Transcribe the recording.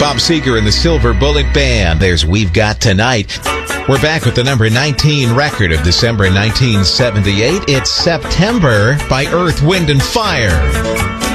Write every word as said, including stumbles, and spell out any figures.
Bob Seger and the Silver Bullet Band. There's We've Got Tonight. We're back with the number nineteen record of December nineteen seventy-eight. It's September by Earth, Wind and Fire.